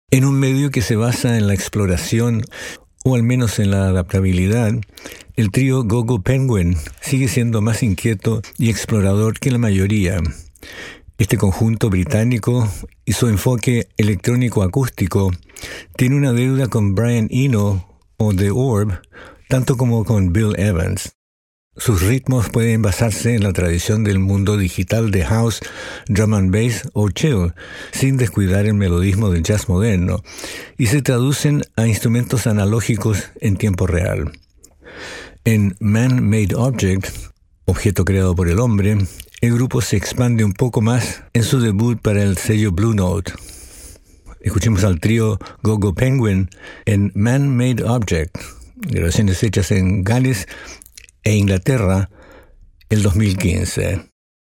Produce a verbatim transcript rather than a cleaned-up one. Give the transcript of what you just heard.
En un medio que se basa en la exploración, o al menos en la adaptabilidad, el trío Go-Go Penguin sigue siendo más inquieto y explorador que la mayoría. Este conjunto británico y su enfoque electrónico acústico tiene una deuda con Brian Eno o The Orb, tanto como con Bill Evans. Sus ritmos pueden basarse en la tradición del mundo digital de house, drum and bass o chill, sin descuidar el melodismo del jazz moderno, y se traducen a instrumentos analógicos en tiempo real. En Man-Made Object, objeto creado por el hombre, el grupo se expande un poco más en su debut para el sello Blue Note. Escuchemos al trío Go-Go Penguin en Man-Made Object, grabaciones hechas en Gales e Inglaterra el dos mil quince.